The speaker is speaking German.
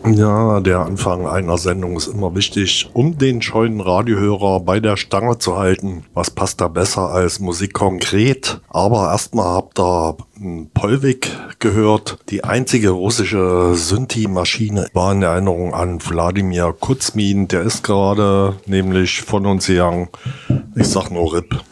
Ja, der Anfang einer Sendung ist immer wichtig, um den scheuen Radiohörer bei der Stange zu halten. Was passt da besser als Musik konkret? Aber erstmal habt ihr Polvik gehört. Die einzige russische Synthi-Maschine war in Erinnerung an Wladimir Kuzmin. Der ist gerade nämlich von uns gegangen. Ich sag nur RIP.